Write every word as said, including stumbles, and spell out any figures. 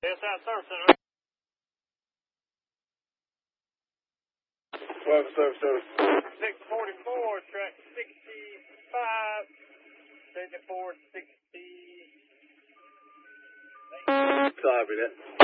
S I Service Center. Welcome, Service Center. six forty-four, track sixty-five, seventy-four sixty. Copy that.